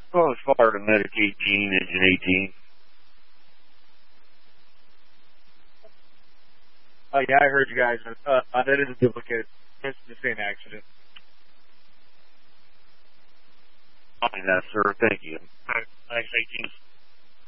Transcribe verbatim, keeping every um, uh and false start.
Oh, it's fire to medic eighteen, engine eighteen. Oh, uh, yeah, I heard you guys. Uh, uh, that is a duplicate. It's the same accident. Fine, that, sir. Thank you. All right. Thanks, eighteen.